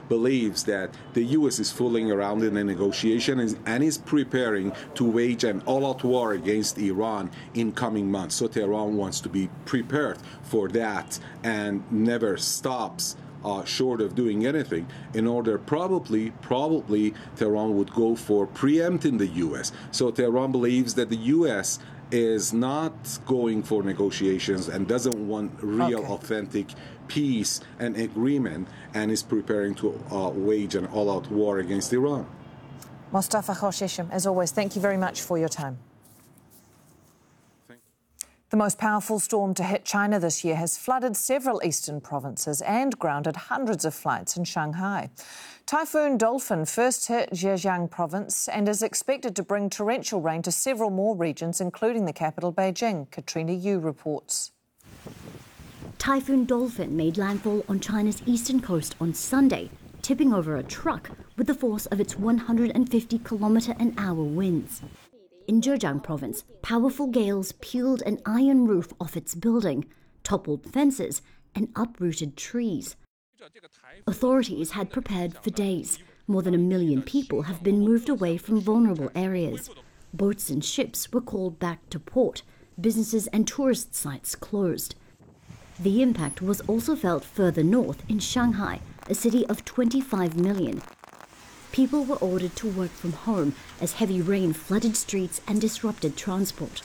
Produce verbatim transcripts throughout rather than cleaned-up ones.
believes that the U S is fooling around in the negotiation and is preparing to wage an all-out war against Iran in coming months. So Tehran wants to be prepared for that and never stops uh, short of doing anything in order probably, probably Tehran would go for preempting the U S. So Tehran believes that the U S is not going for negotiations and doesn't want real, okay. authentic peace and agreement, and is preparing to uh, wage an all-out war against Iran. Mostafa Khosheshem, as always, thank you very much for your time. The most powerful storm to hit China this year has flooded several eastern provinces and grounded hundreds of flights in Shanghai. Typhoon Dolphin first hit Zhejiang province and is expected to bring torrential rain to several more regions, including the capital, Beijing. Katrina Yu reports. Typhoon Dolphin made landfall on China's eastern coast on Sunday, tipping over a truck with the force of its one hundred fifty kilometre an hour winds. In Zhejiang province, powerful gales peeled an iron roof off its building, toppled fences and uprooted trees. Authorities had prepared for days. More than a million people have been moved away from vulnerable areas. Boats and ships were called back to port. Businesses and tourist sites closed. The impact was also felt further north in Shanghai, a city of twenty-five million. People were ordered to work from home as heavy rain flooded streets and disrupted transport.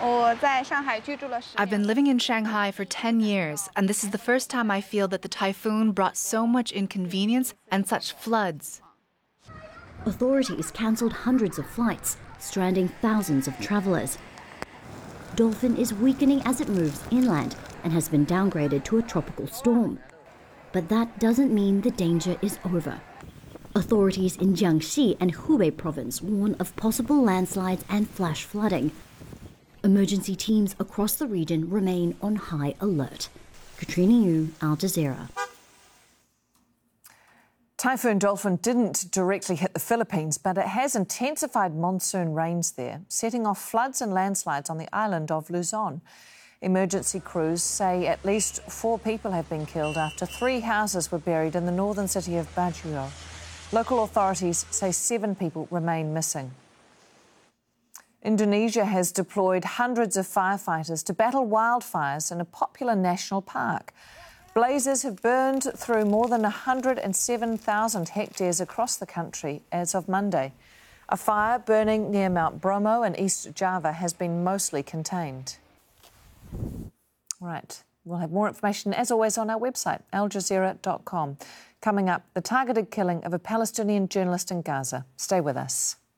I've been living in Shanghai for ten years, and this is the first time I feel that the typhoon brought so much inconvenience and such floods. Authorities cancelled hundreds of flights, stranding thousands of travellers. Dolphin is weakening as it moves inland and has been downgraded to a tropical storm. But that doesn't mean the danger is over. Authorities in Jiangxi and Hubei province warn of possible landslides and flash flooding. Emergency teams across the region remain on high alert. Katrina Yu, Al Jazeera. Typhoon Dolphin didn't directly hit the Philippines, but it has intensified monsoon rains there, setting off floods and landslides on the island of Luzon. Emergency crews say at least four people have been killed after three houses were buried in the northern city of Baguio. Local authorities say seven people remain missing. Indonesia has deployed hundreds of firefighters to battle wildfires in a popular national park. Blazes have burned through more than one hundred seven thousand hectares across the country as of Monday. A fire burning near Mount Bromo in East Java has been mostly contained. Right, we'll have more information, as always, on our website, al jazeera dot com. Coming up, the targeted killing of a Palestinian journalist in Gaza. Stay with us.